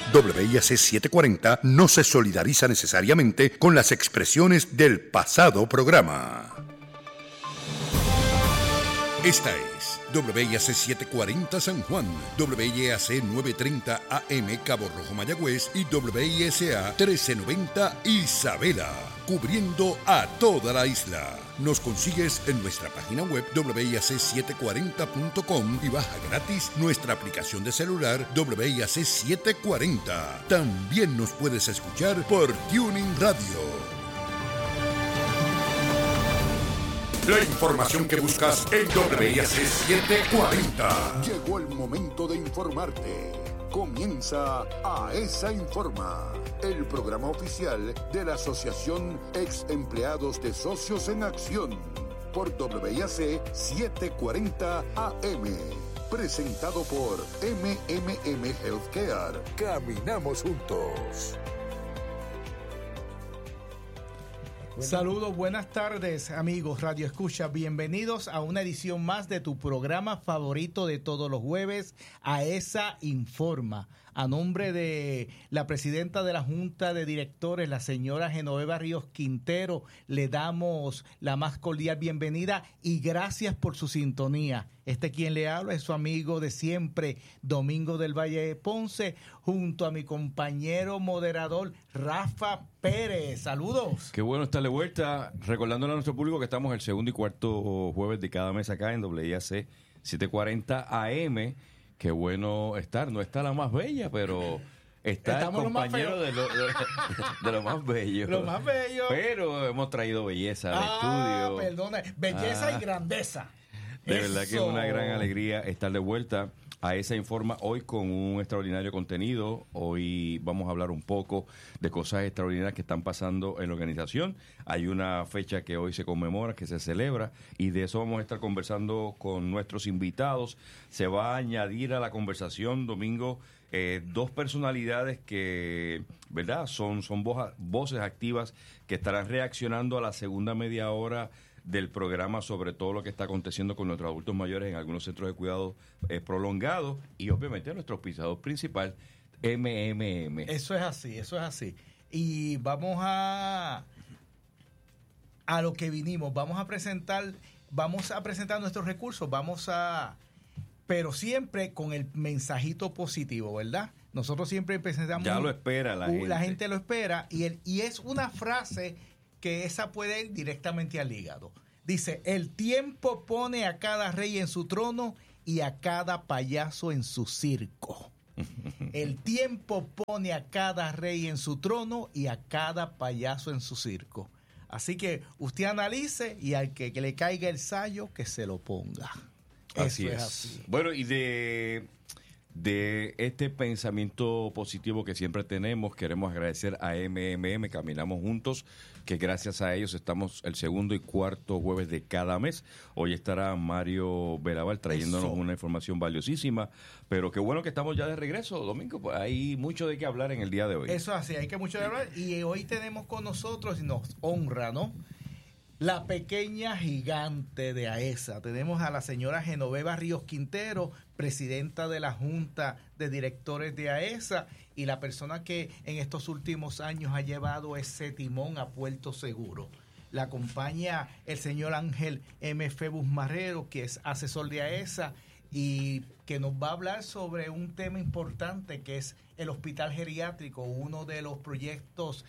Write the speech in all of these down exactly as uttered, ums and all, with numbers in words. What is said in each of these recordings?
W I A C setecientos cuarenta no se solidariza necesariamente con las expresiones del pasado programa. Esta es W I A C setecientos cuarenta San Juan, W I A C novecientos treinta A M Cabo Rojo Mayagüez y W I S A trece noventa Isabela, cubriendo a toda la isla. Nos consigues en nuestra página web W I A C setecientos cuarenta punto com y baja gratis nuestra aplicación de celular W I A C setecientos cuarenta. También nos puedes escuchar por Tuning Radio. La información que buscas en W I A C setecientos cuarenta. Llegó el momento de informarte. Comienza AESA Informa, el programa oficial de la Asociación Ex Empleados de Socios en Acción, por W I A C setecientos cuarenta A M. Presentado por M M M Healthcare. Caminamos juntos. Saludos, buenas tardes amigos Radio Escucha, bienvenidos a una edición más de tu programa favorito de todos los jueves, AESA Informa. A nombre de la presidenta de la Junta de Directores, la señora Genoveva Ríos Quintero, le damos la más cordial bienvenida y gracias por su sintonía. Este quien le habla es su amigo de siempre, Domingo del Valle de Ponce, junto a mi compañero moderador, Rafa Pérez. Saludos. Qué bueno estar de vuelta, recordándole a nuestro público que estamos el segundo y cuarto jueves de cada mes acá en W I A C setecientos cuarenta A M. Qué bueno estar, no está la más bella, pero está Estamos el compañero de lo, de, de lo más bello. Lo más bello. Pero hemos traído belleza al ah, estudio. Perdona, belleza ah, y grandeza. De Eso. verdad que es una gran alegría estar de vuelta a AESA Informa hoy con un extraordinario contenido. Hoy vamos a hablar un poco de cosas extraordinarias que están pasando en la organización. Hay una fecha que hoy se conmemora, que se celebra, y de eso vamos a estar conversando con nuestros invitados. Se va a añadir a la conversación, Domingo, eh, dos personalidades que, ¿verdad?, son, son voz, voces activas que estarán reaccionando a la segunda media hora del programa sobre todo lo que está aconteciendo con nuestros adultos mayores en algunos centros de cuidado eh, prolongados y obviamente nuestro auspiciador principal, M M M. Eso es así, eso es así. Y vamos a a lo que vinimos, vamos a presentar, vamos a presentar nuestros recursos, vamos a, pero siempre con el mensajito positivo, ¿verdad? Nosotros siempre presentamos. Ya lo espera la uh, gente. La gente lo espera y el, y es una frase que esa puede ir directamente al hígado. Dice, el tiempo pone a cada rey en su trono y a cada payaso en su circo. El tiempo pone a cada rey en su trono y a cada payaso en su circo. Así que usted analice y al que, que le caiga el sayo, que se lo ponga. Así Eso es. es así. Bueno, y de... De este pensamiento positivo que siempre tenemos, queremos agradecer a M M M, Caminamos Juntos, que gracias a ellos estamos el segundo y cuarto jueves de cada mes. Hoy estará Mario Velaval trayéndonos Eso. una información valiosísima, pero qué bueno que estamos ya de regreso, Domingo, pues hay mucho de qué hablar en el día de hoy. Eso así, hay que mucho de hablar, y hoy tenemos con nosotros, y nos honra, ¿no?, la pequeña gigante de AESA. Tenemos a la señora Genoveva Ríos Quintero, presidenta de la Junta de Directores de AESA y la persona que en estos últimos años ha llevado ese timón a puerto seguro. La acompaña el señor Ángel M. Febus Marrero, que es asesor de AESA y que nos va a hablar sobre un tema importante que es el hospital geriátrico, uno de los proyectos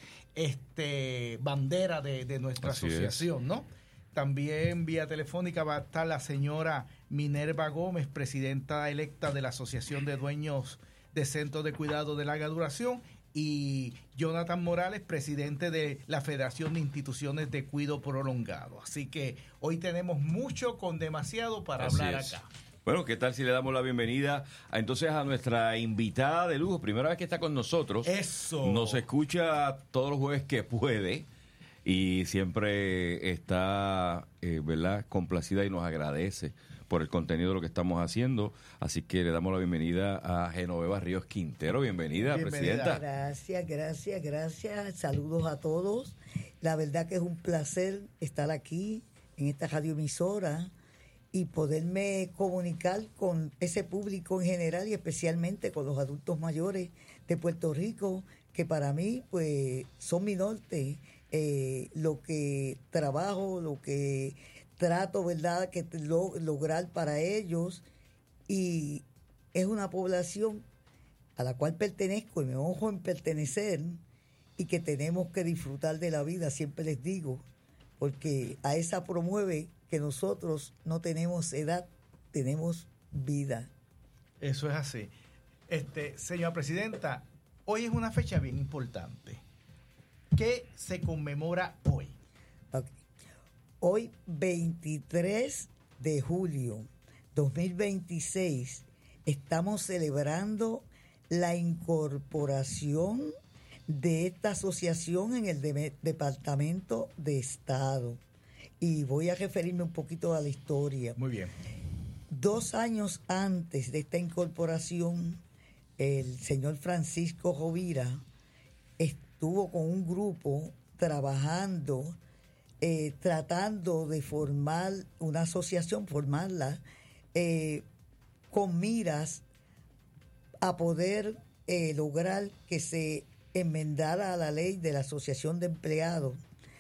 este bandera de, de nuestra Así asociación, es. ¿no? También vía telefónica va a estar la señora Minerva Gómez, presidenta electa de la Asociación de Dueños de Centros de Cuidado de Larga Duración, y Jonathan Morales, presidente de la Federación de Instituciones de Cuidado Prolongado. Así que hoy tenemos mucho con demasiado para Así hablar es. acá. Bueno, ¿qué tal si le damos la bienvenida a, entonces a nuestra invitada de lujo? Primera vez que está con nosotros. Eso. Nos escucha todos los jueves que puede y siempre está, eh, ¿verdad?, complacida y nos agradece por el contenido de lo que estamos haciendo. Así que le damos la bienvenida a Genoveva Ríos Quintero. Bienvenida, Bienvenida. presidenta. Gracias, gracias, gracias. Saludos a todos. La verdad que es un placer estar aquí en esta radioemisora y poderme comunicar con ese público en general y especialmente con los adultos mayores de Puerto Rico, que para mí pues son mi norte, eh, lo que trabajo, lo que trato, ¿verdad?, que lo, lograr para ellos, y es una población a la cual pertenezco y me honro en pertenecer, y que tenemos que disfrutar de la vida, siempre les digo, porque a esa promueve que nosotros no tenemos edad, tenemos vida. Eso es así. Este, señora presidenta, hoy es una fecha bien importante. ¿Qué se conmemora hoy? Okay. Hoy, veintitrés de julio dos mil veintiséis, estamos celebrando la incorporación de esta asociación en el de- Departamento de Estado. Y voy a referirme un poquito a la historia. Muy bien. Dos años antes de esta incorporación, el señor Francisco Rovira estuvo con un grupo trabajando, eh, tratando de formar una asociación, formarla, eh, con miras a poder eh, lograr que se enmendara la ley de la Asociación de Empleados,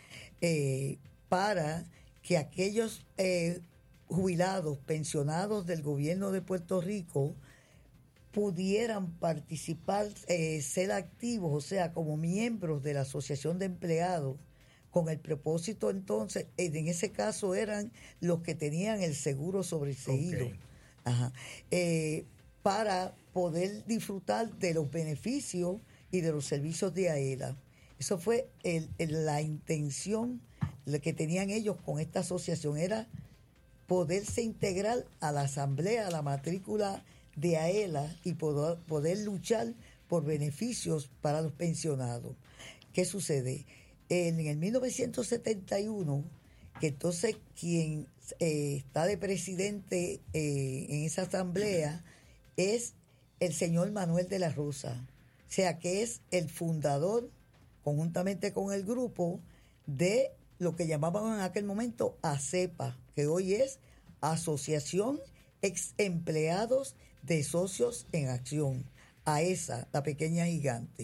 eh, para que aquellos eh, jubilados, pensionados del gobierno de Puerto Rico pudieran participar, eh, ser activos, o sea, como miembros de la Asociación de Empleados, con el propósito entonces, eh, en ese caso eran los que tenían el seguro sobreseído. Okay. Ajá. Eh, para poder disfrutar de los beneficios y de los servicios de AELA. Eso fue el, el, la intención que tenían ellos con esta asociación, era poderse integrar a la asamblea, a la matrícula de AELA y poder, poder luchar por beneficios para los pensionados. ¿Qué sucede? En el mil novecientos setenta y uno, que entonces quien eh, está de presidente eh, en esa asamblea es el señor Manuel de la Rosa, o sea que es el fundador, conjuntamente con el grupo, de lo que llamaban en aquel momento ASEPA, que hoy es Asociación Ex Empleados de Socios en Acción, AESA, la pequeña gigante.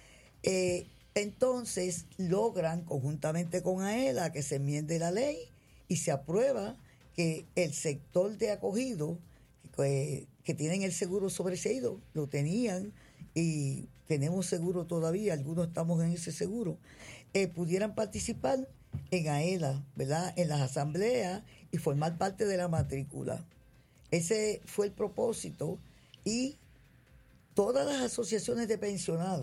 Eh, entonces logran, conjuntamente con AELA, que se enmiende la ley y se aprueba que el sector de acogido, que, que tienen el seguro sobreseído, lo tenían y tenemos seguro todavía, algunos estamos en ese seguro, eh, pudieran participar en AELA, ¿verdad?, en las asambleas y formar parte de la matrícula. Ese fue el propósito, y todas las asociaciones de pensionados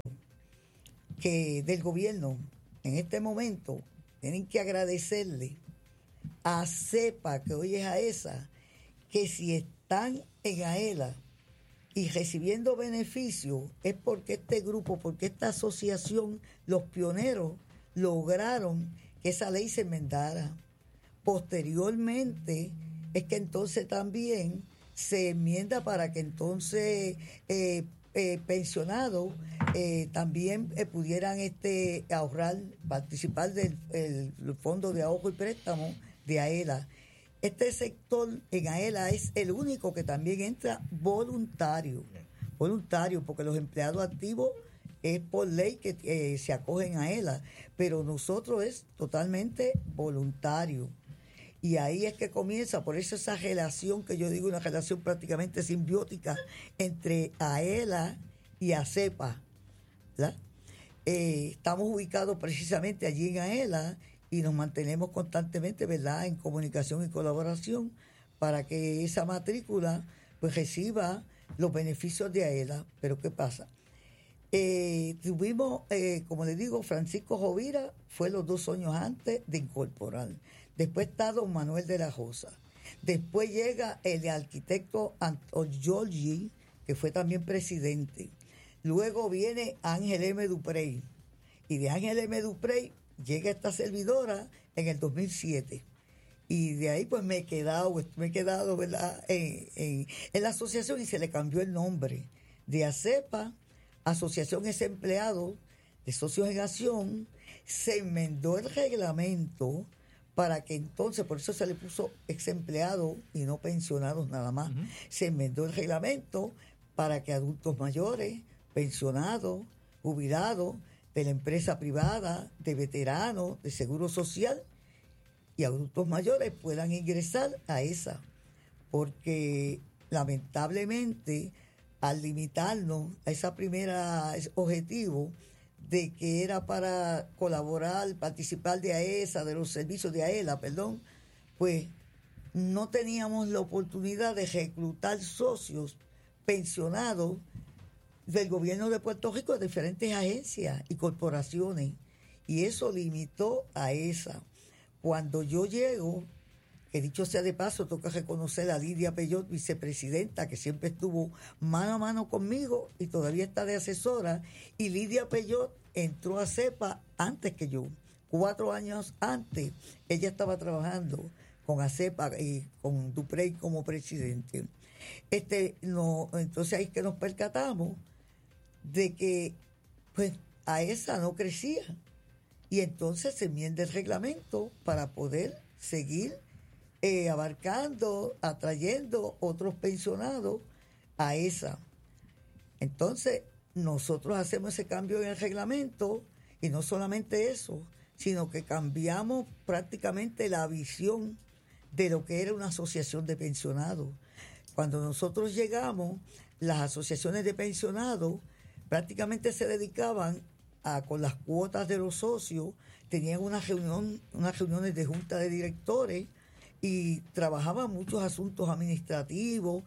que del gobierno en este momento tienen que agradecerle a CEPA, que hoy es AESA, que si están en AELA y recibiendo beneficios es porque este grupo, porque esta asociación, los pioneros, lograron que esa ley se enmendara. Posteriormente es que entonces también se enmienda para que entonces eh, eh, pensionados eh, también eh, pudieran este ahorrar, participar del el, el fondo de ahorro y préstamo de AELA. Este sector en AELA es el único que también entra voluntario, voluntario, porque los empleados activos es por ley que eh, se acogen a AELA, pero nosotros es totalmente voluntario. Y ahí es que comienza, por eso esa relación que yo digo, una relación prácticamente simbiótica entre AELA y ASEPA, ¿verdad? Eh, estamos ubicados precisamente allí en AELA y nos mantenemos constantemente, ¿verdad?, en comunicación y colaboración para que esa matrícula pues reciba los beneficios de AELA. Pero ¿qué pasa? Eh, tuvimos, eh, como les digo, Francisco Rovira fue los dos años antes de incorporar. Después está don Manuel de la Rosa. Después llega el arquitecto Giorgi, que fue también presidente. Luego viene Ángel M. Duprey. Y de Ángel M. Duprey llega esta servidora en el dos mil siete. Y de ahí pues me he quedado, me he quedado, ¿verdad?, en, en, en la asociación, y se le cambió el nombre de ASEPA, Asociación Ex Empleados de Socios en Acción. Se enmendó el reglamento para que entonces, por eso se le puso ex empleado y no pensionados nada más. Uh-huh. Se enmendó el reglamento para que adultos mayores, pensionados, jubilados, de la empresa privada, de veteranos, de seguro social y adultos mayores puedan ingresar a esa. Porque lamentablemente, al limitarnos a ese primer objetivo de que era para colaborar, participar de AESA, de los servicios de AELA, perdón, pues no teníamos la oportunidad de reclutar socios pensionados del gobierno de Puerto Rico, de diferentes agencias y corporaciones, y eso limitó a esa. Cuando yo llego, que dicho sea de paso, toca reconocer a Lidia Peyot, vicepresidenta, que siempre estuvo mano a mano conmigo y todavía está de asesora, y Lidia Peyot entró a CEPA antes que yo, cuatro años antes. Ella estaba trabajando con ACEPA y con Duprey como presidente. Este, no, entonces ahí es que nos percatamos de que pues a esa no crecía, y entonces se enmienda el reglamento para poder seguir eh, abarcando, atrayendo otros pensionados a esa. Entonces nosotros hacemos ese cambio en el reglamento, y no solamente eso, sino que cambiamos prácticamente la visión de lo que era una asociación de pensionados. Cuando nosotros llegamos, las asociaciones de pensionados prácticamente se dedicaban a, con las cuotas de los socios, tenían una reunión, unas reuniones de junta de directores y trabajaban muchos asuntos administrativos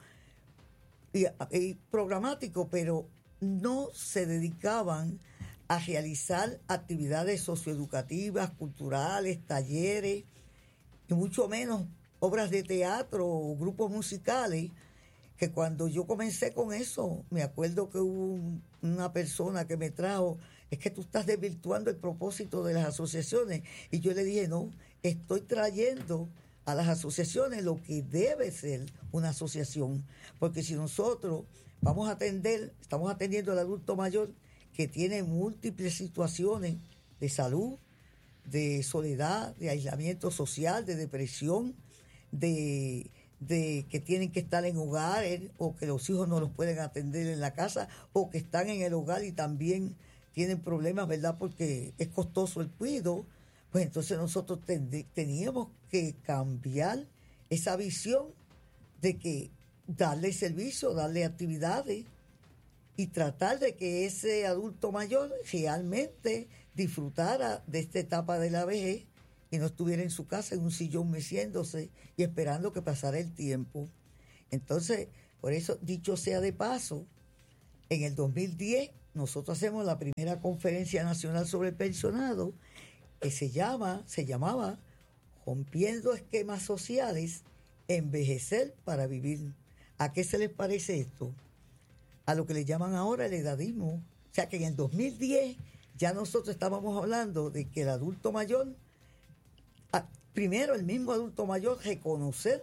y, y programáticos, pero no se dedicaban a realizar actividades socioeducativas, culturales, talleres, y mucho menos obras de teatro o grupos musicales, que cuando yo comencé con eso, me acuerdo que hubo un, una persona que me trajo, es que tú estás desvirtuando el propósito de las asociaciones. Y yo le dije, no, estoy trayendo a las asociaciones lo que debe ser una asociación. Porque si nosotros vamos a atender, estamos atendiendo al adulto mayor que tiene múltiples situaciones de salud, de soledad, de aislamiento social, de depresión, de... de que tienen que estar en hogares, o que los hijos no los pueden atender en la casa, o que están en el hogar y también tienen problemas, ¿verdad? Porque es costoso el cuidado. Pues entonces nosotros ten, teníamos que cambiar esa visión de que darle servicio, darle actividades y tratar de que ese adulto mayor realmente disfrutara de esta etapa de la vejez y no estuviera en su casa en un sillón meciéndose y esperando que pasara el tiempo. Entonces, por eso, dicho sea de paso, en el dos mil diez nosotros hacemos la primera conferencia nacional sobre el pensionado, que se llama, se llamaba Rompiendo Esquemas Sociales, Envejecer para Vivir. ¿A qué se les parece esto? A lo que le llaman ahora el edadismo. O sea que en el dos mil diez ya nosotros estábamos hablando de que el adulto mayor, primero el mismo adulto mayor, reconocer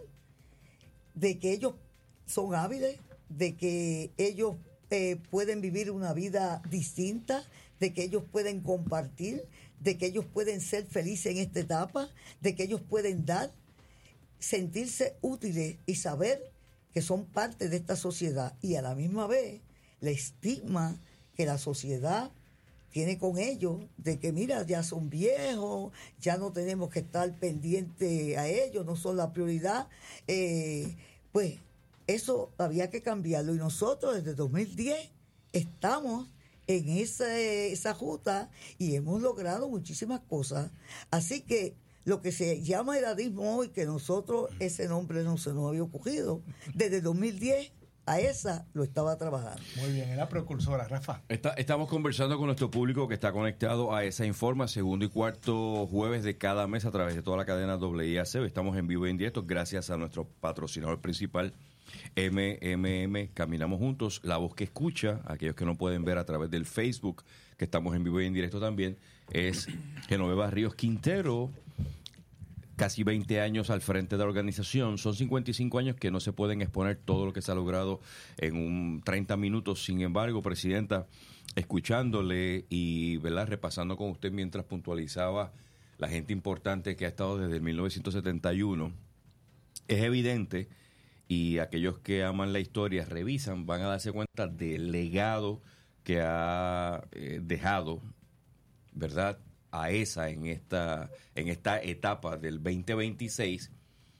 de que ellos son hábiles, de que ellos eh, pueden vivir una vida distinta, de que ellos pueden compartir, de que ellos pueden ser felices en esta etapa, de que ellos pueden dar, sentirse útiles y saber que son parte de esta sociedad, y a la misma vez el estigma que la sociedad tiene con ellos, de que mira, ya son viejos, ya no tenemos que estar pendientes a ellos, no son la prioridad, eh, pues eso había que cambiarlo, y nosotros desde dos mil diez estamos en esa, esa ruta y hemos logrado muchísimas cosas. Así que lo que se llama edadismo hoy, que nosotros ese nombre no se nos había ocurrido, desde dos mil diez a esa lo estaba trabajando. Muy bien, era precursora, Rafa. Está, estamos conversando con nuestro público que está conectado a esa Informa, segundo y cuarto jueves de cada mes a través de toda la cadena W I A C. Estamos en vivo y en directo gracias a nuestro patrocinador principal, M M M, Caminamos Juntos, la voz que escucha, aquellos que no pueden ver a través del Facebook, que estamos en vivo y en directo también, es Genoveva Ríos Quintero. Casi veinte años al frente de la organización. Son cincuenta y cinco años que no se pueden exponer todo lo que se ha logrado en un treinta minutos. Sin embargo, Presidenta, escuchándole y, ¿verdad?, repasando con usted mientras puntualizaba la gente importante que ha estado desde mil novecientos setenta y uno, es evidente, y aquellos que aman la historia revisan, van a darse cuenta del legado que ha eh, dejado, ¿verdad?, AESA en esta, en esta etapa del veinte veintiséis.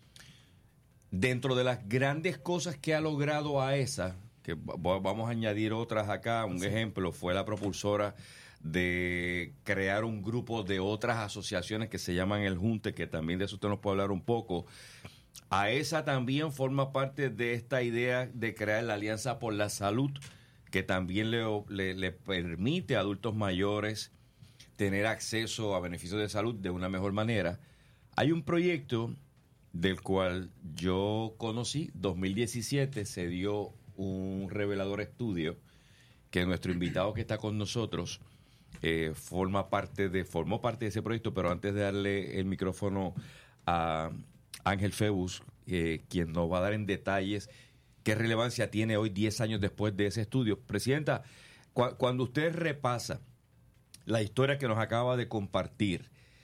Dentro de las grandes cosas que ha logrado AESA, que vamos a añadir otras acá, un sí. ejemplo fue la propulsora de crear un grupo de otras asociaciones que se llaman el Junte, que también de eso usted nos puede hablar un poco. AESA también forma parte de esta idea de crear la Alianza por la Salud, que también le, le, le permite a adultos mayores tener acceso a beneficios de salud de una mejor manera. Hay un proyecto del cual yo conocí, dos mil diecisiete se dio un revelador estudio que nuestro invitado que está con nosotros eh, forma parte de, formó parte de ese proyecto, pero antes de darle el micrófono a Ángel Febus, eh, quien nos va a dar en detalles qué relevancia tiene hoy, diez años después de ese estudio. Presidenta, cu- cuando usted repasa la historia que nos acaba de compartir,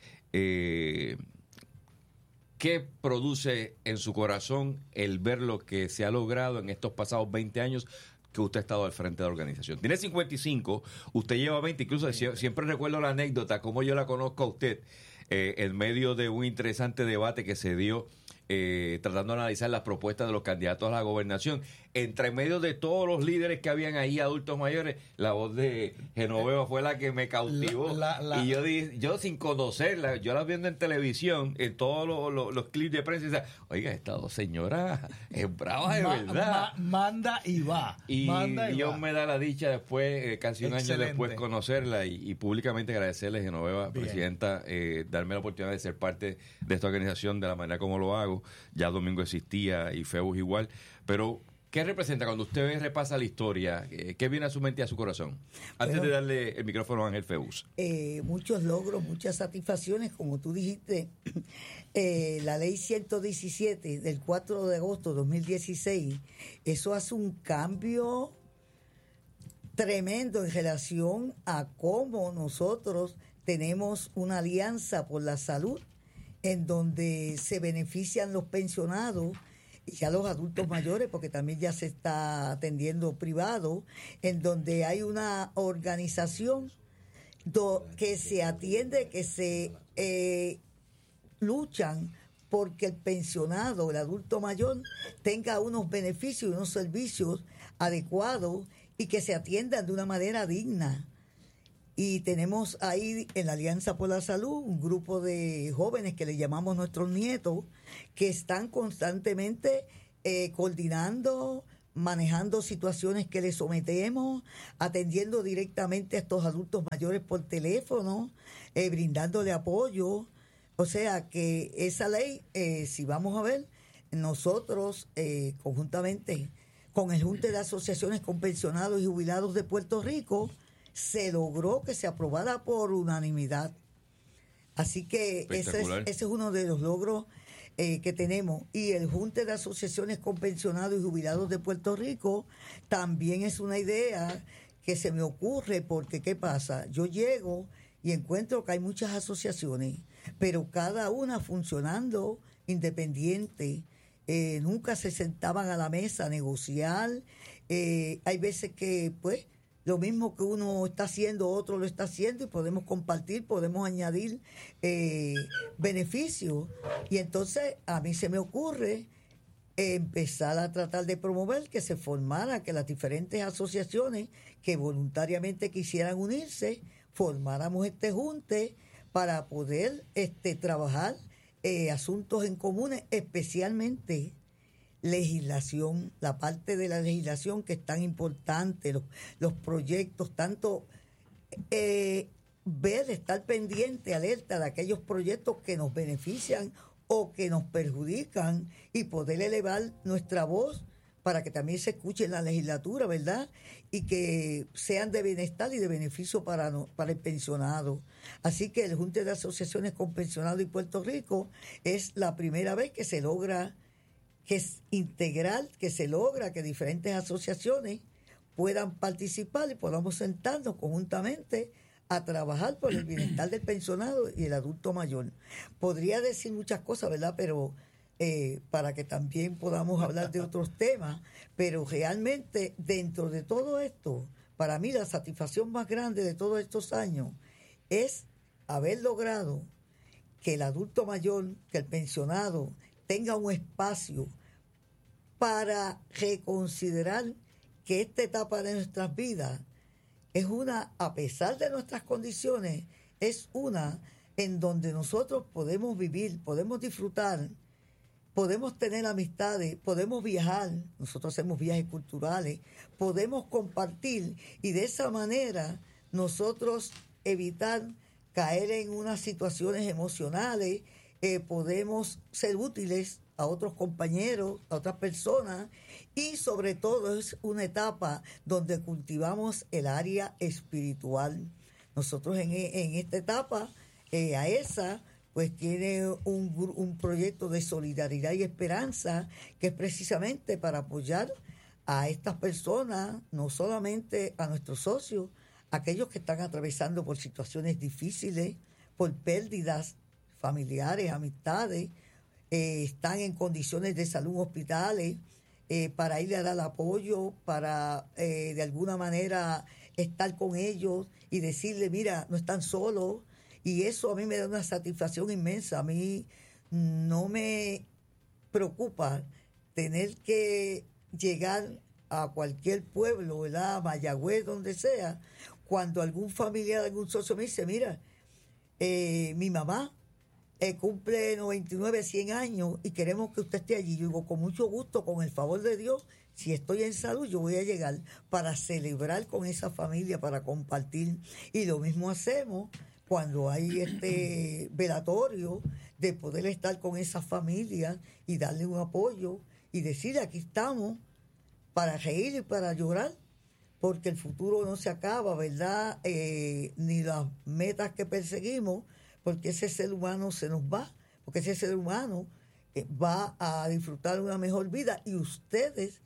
eh, ¿qué produce en su corazón el ver lo que se ha logrado en estos pasados veinte años que usted ha estado al frente de la organización? Tiene cincuenta y cinco, usted lleva veinte, incluso siempre recuerdo la anécdota, como yo la conozco a usted, eh, en medio de un interesante debate que se dio eh, tratando de analizar las propuestas de los candidatos a la gobernación. Entre medio de todos los líderes que habían ahí, adultos mayores, la voz de Genoveva fue la que me cautivó. La, la, la, y yo dije, yo sin conocerla, yo la viendo en televisión, en todos los, los, los clips de prensa, y decía, oiga, esta dos señoras es brava de ma, verdad. Ma, manda y va. Y manda y Dios va. me da la dicha después, eh, casi un Excelente. año después, conocerla y, y públicamente agradecerle, Genoveva, Bien. presidenta, eh, darme la oportunidad de ser parte de esta organización de la manera como lo hago. Ya Domingo existía y Febus igual, pero ¿qué representa cuando usted repasa la historia? ¿Qué viene a su mente y a su corazón? Antes bueno, de darle el micrófono a Ángel Febus. Eh, muchos logros, muchas satisfacciones, como tú dijiste. Eh, la ley ciento diecisiete del cuatro de agosto de dos mil dieciséis, eso hace un cambio tremendo en relación a cómo nosotros tenemos una alianza por la salud, en donde se benefician los pensionados y ya los adultos mayores, porque también ya se está atendiendo privado, en donde hay una organización do, que se atiende, que se eh, luchan porque el pensionado, el adulto mayor, tenga unos beneficios y unos servicios adecuados y que se atiendan de una manera digna. Y tenemos ahí en la Alianza por la Salud un grupo de jóvenes que le llamamos nuestros nietos, que están constantemente eh, coordinando, manejando situaciones que les sometemos, atendiendo directamente a estos adultos mayores por teléfono, eh, brindándole apoyo. O sea que esa ley, eh, si vamos a ver, nosotros eh, conjuntamente con el Junte de Asociaciones con Pensionados y Jubilados de Puerto Rico, se logró que se aprobara por unanimidad. Así que ese es, ese es uno de los logros eh, que tenemos. Y el Junte de Asociaciones con Pensionados y Jubilados de Puerto Rico también es una idea que se me ocurre, porque ¿qué pasa? Yo llego y encuentro que hay muchas asociaciones, pero cada una funcionando independiente. Eh, nunca se sentaban a la mesa a negociar. Eh, hay veces que, pues, lo mismo que uno está haciendo, otro lo está haciendo y podemos compartir, podemos añadir eh, beneficios. Y entonces a mí se me ocurre empezar a tratar de promover que se formara, que las diferentes asociaciones que voluntariamente quisieran unirse, formáramos este junte para poder este, trabajar eh, asuntos en comunes, especialmente legislación, la parte de la legislación que es tan importante, los, los proyectos, tanto eh, ver, estar pendiente, alerta de aquellos proyectos que nos benefician o que nos perjudican y poder elevar nuestra voz para que también se escuche en la legislatura, ¿verdad? Y que sean de bienestar y de beneficio para, no, para el pensionado. Así que el Junte de Asociaciones con Pensionados de Puerto Rico es la primera vez que se logra que es integral, que se logra que diferentes asociaciones puedan participar y podamos sentarnos conjuntamente a trabajar por el bienestar del pensionado y el adulto mayor. Podría decir muchas cosas, ¿verdad? Pero eh, para que también podamos hablar de otros temas, pero realmente dentro de todo esto, para mí la satisfacción más grande de todos estos años es haber logrado que el adulto mayor, que el pensionado tenga un espacio para reconsiderar que esta etapa de nuestras vidas es una, a pesar de nuestras condiciones, es una en donde nosotros podemos vivir, podemos disfrutar, podemos tener amistades, podemos viajar, nosotros hacemos viajes culturales, podemos compartir y de esa manera nosotros evitar caer en unas situaciones emocionales, eh, podemos ser útiles a otros compañeros, a otras personas, y sobre todo es una etapa donde cultivamos el área espiritual. Nosotros en, en esta etapa, eh, AESA, pues tiene un, un proyecto de solidaridad y esperanza que es precisamente para apoyar a estas personas, no solamente a nuestros socios, aquellos que están atravesando por situaciones difíciles, por pérdidas familiares, amistades, eh, están en condiciones de salud hospitales, eh, para irle a dar apoyo, para eh, de alguna manera estar con ellos y decirle, mira, no están solos. Y eso a mí me da una satisfacción inmensa. A mí no me preocupa tener que llegar a cualquier pueblo, ¿verdad? Mayagüez, donde sea, cuando algún familiar, algún socio me dice, mira, eh, mi mamá eh, cumple noventa y nueve, cien años y queremos que usted esté allí. Yo digo, con mucho gusto, con el favor de Dios, si estoy en salud, yo voy a llegar para celebrar con esa familia, para compartir. Y lo mismo hacemos cuando hay este velatorio, de poder estar con esa familia y darle un apoyo y decirle, aquí estamos para reír y para llorar, porque el futuro no se acaba, ¿verdad? Eh, ni las metas que perseguimos, porque ese ser humano se nos va, porque ese ser humano eh, va a disfrutar una mejor vida y ustedes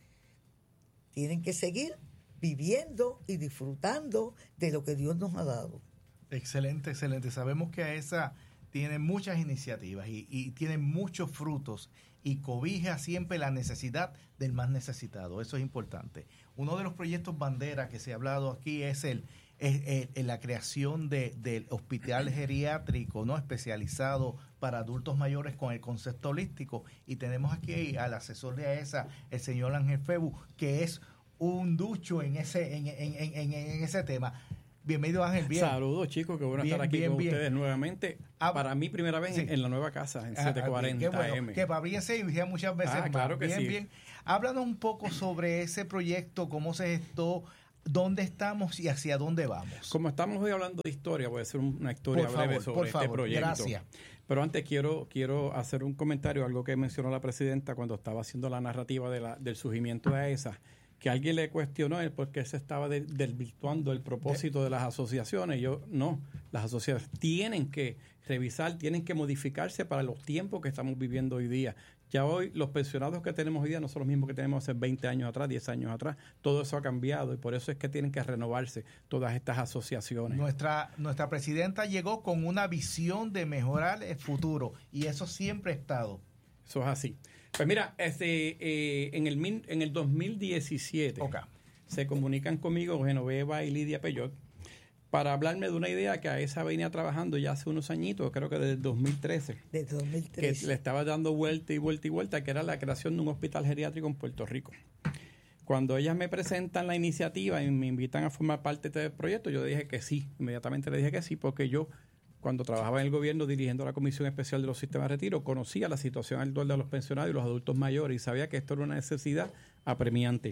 tienen que seguir viviendo y disfrutando de lo que Dios nos ha dado. Excelente, excelente. Sabemos que AESA tiene muchas iniciativas y, y tiene muchos frutos y cobija siempre la necesidad del más necesitado. Eso es importante. Uno de los proyectos bandera que se ha hablado aquí es el es, es, es la creación de, del hospital geriátrico, ¿no?, especializado para adultos mayores con el concepto holístico. Y tenemos aquí al asesor de AESA, el señor Ángel Febu, que es un ducho en ese, en, en, en, en, en ese tema. Bienvenido, Ángel. Bien. Saludos, chicos, qué bueno bien, estar aquí bien, con bien. ustedes nuevamente. Ah, para mí, primera vez sí. en, en la nueva casa, en setecientos cuarenta ah, bueno, M. Que para abrirse se muchas veces ah, más. Claro que bien, sí. bien. Háblanos un poco sobre ese proyecto, cómo se gestó, dónde estamos y hacia dónde vamos. Como estamos hoy hablando de historia, voy a hacer una historia por breve favor, sobre por este favor, proyecto. Gracias. Pero antes quiero quiero hacer un comentario, algo que mencionó la presidenta cuando estaba haciendo la narrativa de la, del surgimiento de AESA, que alguien le cuestionó el por qué se estaba de, desvirtuando el propósito de, de las asociaciones. Yo, no, las asociaciones tienen que revisar, tienen que modificarse para los tiempos que estamos viviendo hoy día. Ya hoy, los pensionados que tenemos hoy día no son los mismos que tenemos hace veinte años atrás, diez años atrás. Todo eso ha cambiado y por eso es que tienen que renovarse todas estas asociaciones. Nuestra, nuestra presidenta llegó con una visión de mejorar el futuro y eso siempre ha estado. Eso es así. Pues mira, este, eh, en, el, en el dos mil diecisiete okay. se comunican conmigo Genoveva y Lidia Peyot para hablarme de una idea que AESA venía trabajando ya hace unos añitos, creo que desde el dos mil trece. Desde dos mil trece. Que le estaba dando vuelta y vuelta y vuelta, que era la creación de un hospital geriátrico en Puerto Rico. Cuando ellas me presentan la iniciativa y me invitan a formar parte de este proyecto, yo dije que sí, inmediatamente le dije que sí, porque yo, cuando trabajaba en el gobierno dirigiendo la Comisión Especial de los Sistemas de Retiro, conocía la situación actual de los pensionados y los adultos mayores y sabía que esto era una necesidad apremiante.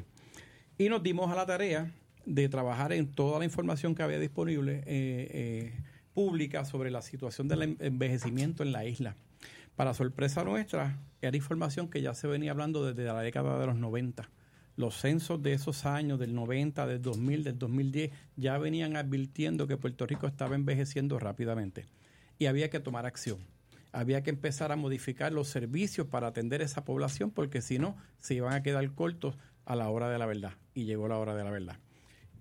Y nos dimos a la tarea de trabajar en toda la información que había disponible eh, eh, pública sobre la situación del envejecimiento en la isla. Para sorpresa nuestra, era información que ya se venía hablando desde la década de los noventa. Los censos de esos años, del noventa, del dos mil, del dos mil diez, ya venían advirtiendo que Puerto Rico estaba envejeciendo rápidamente y había que tomar acción. Había que empezar a modificar los servicios para atender a esa población porque si no, se iban a quedar cortos a la hora de la verdad. Y llegó la hora de la verdad.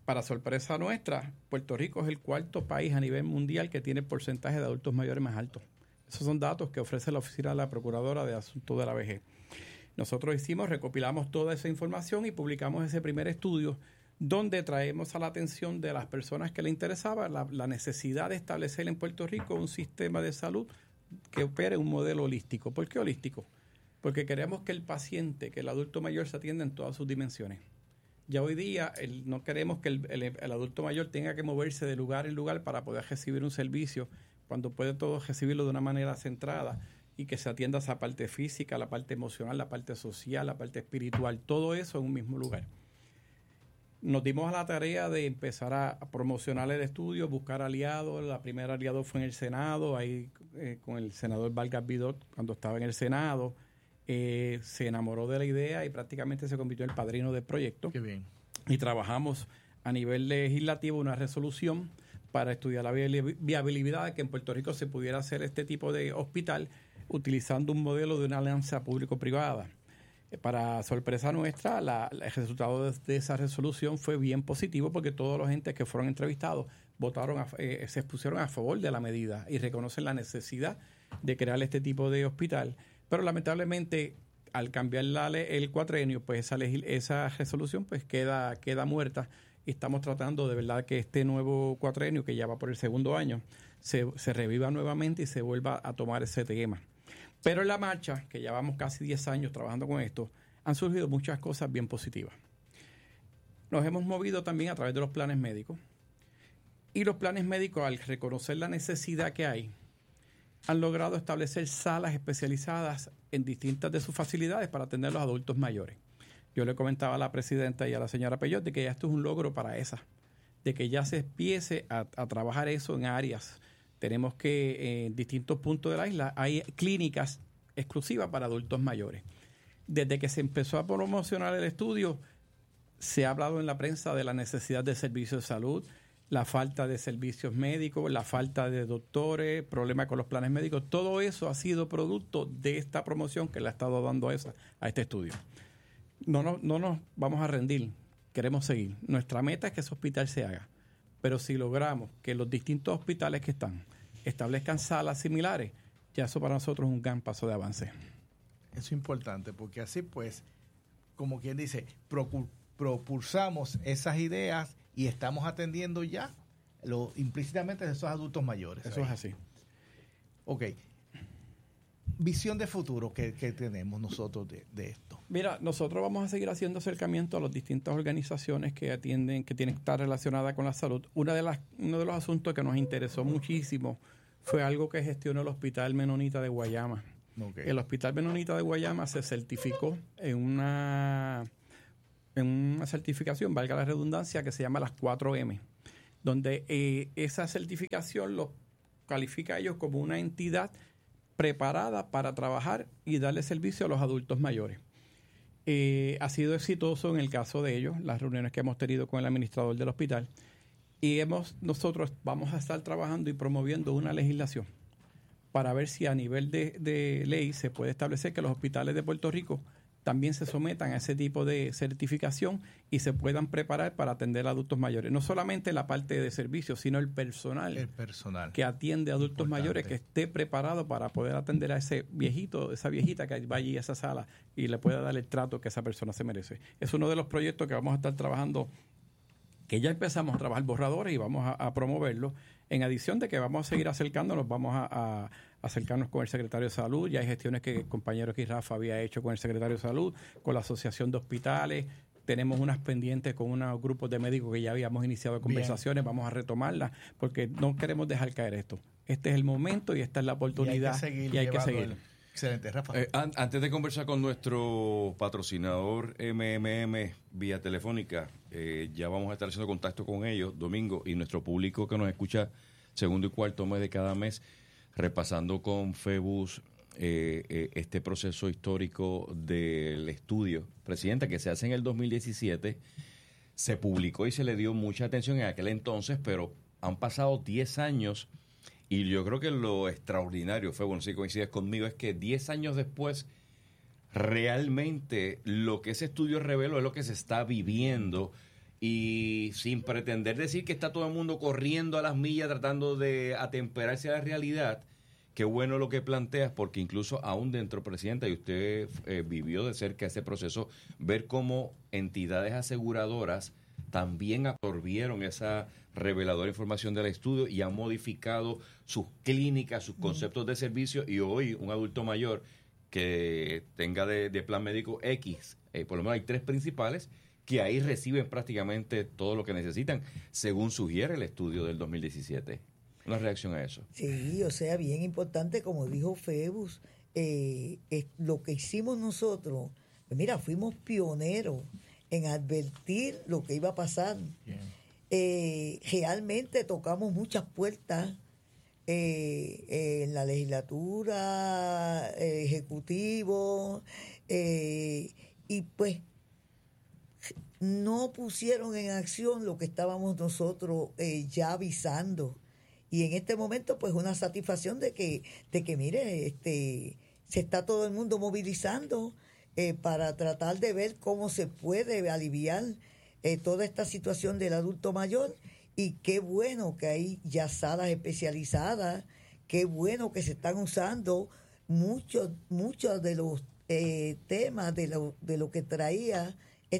para sorpresa nuestra, Puerto Rico es el cuarto país a nivel mundial que tiene el porcentaje de adultos mayores más alto. Esos son datos que ofrece la Oficina de la Procuradora de Asuntos de la Vejez. Nosotros hicimos, recopilamos toda esa información y publicamos ese primer estudio donde traemos a la atención de las personas que le interesaba la, la necesidad de establecer en Puerto Rico un sistema de salud que opere un modelo holístico. ¿Por qué holístico? Porque queremos que el paciente, que el adulto mayor se atienda en todas sus dimensiones. Ya hoy día el, no queremos que el, el, el adulto mayor tenga que moverse de lugar en lugar para poder recibir un servicio, cuando puede todo recibirlo de una manera centrada y que se atienda esa parte física, la parte emocional, la parte social, la parte espiritual, todo eso en un mismo lugar. Nos dimos a la tarea de empezar a, a promocionar el estudio, buscar aliados. La primera aliado fue en el Senado, ahí eh, con el senador Vargas Vidot, cuando estaba en el Senado. Eh, se enamoró de la idea y prácticamente se convirtió en el padrino del proyecto. Qué bien. Y trabajamos a nivel legislativo una resolución para estudiar la viabilidad de que en Puerto Rico se pudiera hacer este tipo de hospital utilizando un modelo de una alianza público-privada. Para sorpresa nuestra, la, el resultado de, de esa resolución fue bien positivo porque todos los entes que fueron entrevistados votaron a, eh, se expusieron a favor de la medida y reconocen la necesidad de crear este tipo de hospital. Pero lamentablemente, al cambiar la, el cuatrenio, pues esa, esa resolución pues queda, queda muerta y estamos tratando de verdad que este nuevo cuatrenio, que ya va por el segundo año, se, se reviva nuevamente y se vuelva a tomar ese tema. Pero en la marcha, que llevamos casi diez años trabajando con esto, han surgido muchas cosas bien positivas. Nos hemos movido también a través de los planes médicos. Y los planes médicos, al reconocer la necesidad que hay, han logrado establecer salas especializadas en distintas de sus facilidades para atender a los adultos mayores. Yo le comentaba a la presidenta y a la señora Peyot de que ya esto es un logro para esa, de que ya se empiece a, a trabajar eso en áreas. Tenemos que eh, en distintos puntos de la isla hay clínicas exclusivas para adultos mayores. Desde que se empezó a promocionar el estudio, se ha hablado en la prensa de la necesidad de servicios de salud, la falta de servicios médicos, la falta de doctores, problemas con los planes médicos. Todo eso ha sido producto de esta promoción que le ha estado dando a, esa, a este estudio. No, no, no nos vamos a rendir, queremos seguir. Nuestra meta es que ese hospital se haga. Pero si logramos que los distintos hospitales que están establezcan salas similares, ya eso para nosotros es un gran paso de avance. Eso es importante, porque así pues, como quien dice, procur, propulsamos esas ideas y estamos atendiendo ya lo, implícitamente de esos adultos mayores. Eso ahí. Es así. Ok. Visión de futuro que, que tenemos nosotros de, de esto. Mira, nosotros vamos a seguir haciendo acercamiento a las distintas organizaciones que atienden, que tienen que estar relacionadas con la salud. Una de las, uno de los asuntos que nos interesó muchísimo fue algo que gestionó el Hospital Menonita de Guayama. Okay. El Hospital Menonita de Guayama se certificó en una, en una certificación, valga la redundancia, que se llama las cuatro eme, donde eh, esa certificación los califica a ellos como una entidad preparada para trabajar y darle servicio a los adultos mayores. Eh, ha sido exitoso en el caso de ellos, las reuniones que hemos tenido con el administrador del hospital, y hemos nosotros vamos a estar trabajando y promoviendo una legislación para ver si a nivel de, de ley se puede establecer que los hospitales de Puerto Rico también se sometan a ese tipo de certificación y se puedan preparar para atender a adultos mayores. No solamente la parte de servicios, sino el personal, el personal que atiende a adultos Importante. mayores, que esté preparado para poder atender a ese viejito, esa viejita que va allí a esa sala y le pueda dar el trato que esa persona se merece. Es uno de los proyectos que vamos a estar trabajando, que ya empezamos a trabajar borradores y vamos a, a promoverlo. En adición de que vamos a seguir acercándonos, vamos a, a acercarnos con el secretario de Salud. Ya hay gestiones que el compañero aquí, Rafa, había hecho con el secretario de Salud, con la Asociación de Hospitales. Tenemos unas pendientes con unos grupos de médicos que ya habíamos iniciado conversaciones. Bien. Vamos a retomarlas porque no queremos dejar caer esto. Este es el momento y esta es la oportunidad y hay que seguir. Y hay que seguir. Excelente, Rafa. Eh, an- antes de conversar con nuestro patrocinador M M M vía telefónica, eh, ya vamos a estar haciendo contacto con ellos, Domingo, y nuestro público que nos escucha segundo y cuarto mes de cada mes, repasando con FEBUS eh, eh, este proceso histórico del estudio. Presidenta, que se hace en el dos mil diecisiete, se publicó y se le dio mucha atención en aquel entonces, pero han pasado diez años. Y yo creo que lo extraordinario, fue, bueno, si coincides conmigo, es que diez años después, realmente lo que ese estudio reveló es lo que se está viviendo y sin pretender decir que está todo el mundo corriendo a las millas tratando de atemperarse a la realidad, qué bueno lo que planteas, porque incluso aún dentro, Presidenta, y usted eh, vivió de cerca ese proceso, ver cómo entidades aseguradoras también absorbieron esa reveladora información del estudio y han modificado sus clínicas, sus conceptos de servicio, y hoy un adulto mayor que tenga de, de plan médico X, eh, por lo menos hay tres principales, que ahí reciben prácticamente todo lo que necesitan, según sugiere el estudio del dos mil diecisiete. Una reacción a eso. Sí, o sea, bien importante, como dijo Febus, eh, es lo que hicimos nosotros, pues mira, fuimos pioneros en advertir lo que iba a pasar. Eh, realmente tocamos muchas puertas eh, eh, en la legislatura, eh, ejecutivo, eh, y pues no pusieron en acción lo que estábamos nosotros eh, ya avisando. Y en este momento, pues, una satisfacción de que, de que mire, este, se está todo el mundo movilizando eh, para tratar de ver cómo se puede aliviar eh, toda esta situación del adulto mayor. Y qué bueno que hay ya salas especializadas, qué bueno que se están usando muchos muchos de los eh, temas de lo, de lo que traía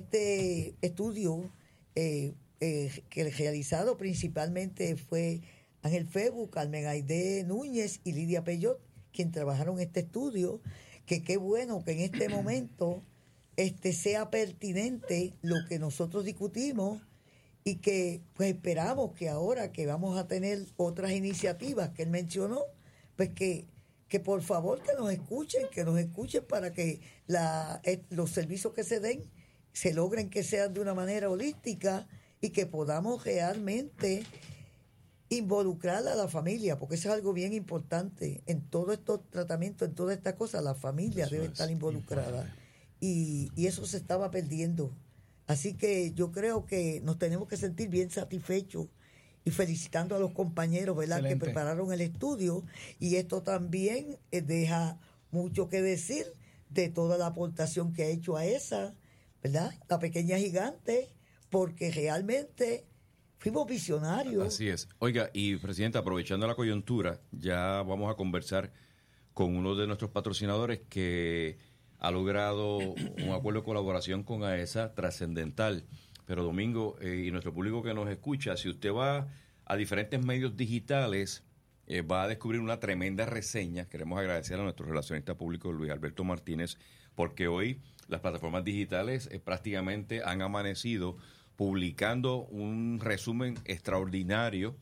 este estudio eh, eh, que realizado principalmente fue Ángel Febu, Carmen Aide Núñez y Lidia Peyot, quien trabajaron este estudio, que qué bueno que en este momento este sea pertinente lo que nosotros discutimos y que pues esperamos que ahora que vamos a tener otras iniciativas que él mencionó, pues que, que por favor que nos escuchen, que nos escuchen para que la, los servicios que se den se logren que sean de una manera holística y que podamos realmente involucrar a la familia, porque eso es algo bien importante en todos estos tratamientos, en todas estas cosas, la familia eso debe estar involucrada y, y eso se estaba perdiendo. Así que yo creo que nos tenemos que sentir bien satisfechos y felicitando a los compañeros, ¿verdad?, Excelente. Que prepararon el estudio, y esto también eh, deja mucho que decir de toda la aportación que ha hecho a esa, ¿verdad?, la pequeña gigante, porque realmente fuimos visionarios. Así es. Oiga, y Presidenta, aprovechando la coyuntura, ya vamos a conversar con uno de nuestros patrocinadores que ha logrado un acuerdo de colaboración con AESA trascendental. Pero Domingo, eh, y nuestro público que nos escucha, si usted va a diferentes medios digitales, eh, va a descubrir una tremenda reseña. Queremos agradecer a nuestro relacionista público Luis Alberto Martínez, porque hoy las plataformas digitales eh, prácticamente han amanecido publicando un resumen extraordinario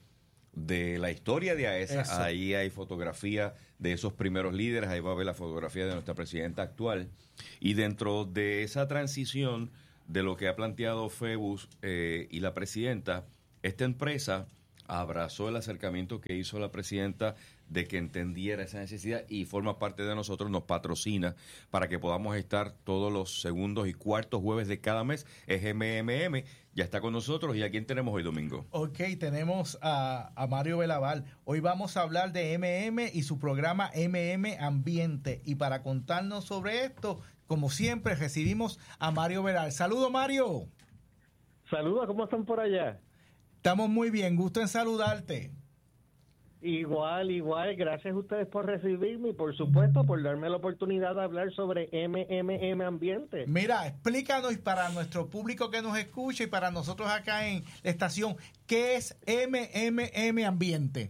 de la historia de AESA. Eso. Ahí hay fotografía de esos primeros líderes, ahí va a ver la fotografía de nuestra presidenta actual, y dentro de esa transición de lo que ha planteado Febus eh, y la presidenta, esta empresa abrazó el acercamiento que hizo la presidenta de que entendiera esa necesidad y forma parte de nosotros, nos patrocina para que podamos estar todos los segundos y cuartos jueves de cada mes. Es M M M, ya está con nosotros. ¿Y a quién tenemos hoy, Domingo? Ok, tenemos a, a Mario Velaval. Hoy vamos a hablar de M M y su programa M M Ambiente. Y para contarnos sobre esto, como siempre, recibimos a Mario Velaval. ¡Saludos, Mario! Saludos, ¿cómo están por allá? Estamos muy bien, gusto en saludarte. Igual, igual, gracias a ustedes por recibirme y por supuesto por darme la oportunidad de hablar sobre M M M Ambiente. Mira, explícanos para nuestro público que nos escucha y para nosotros acá en la estación, ¿qué es M M M Ambiente?